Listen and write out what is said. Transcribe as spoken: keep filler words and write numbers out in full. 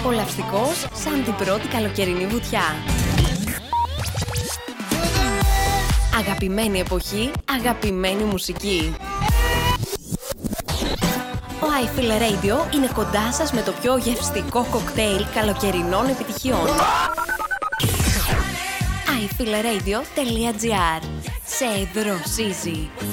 Απολαυστικός σαν την πρώτη καλοκαιρινή βουτιά. Αγαπημένη εποχή, αγαπημένη μουσική. Ο I Feel Radio είναι κοντά σας με το πιο γευστικό κοκτέιλ καλοκαιρινών επιτυχιών. άι φιλ ρέιντιο τελεία τζι άρ. Σε δροσίζει.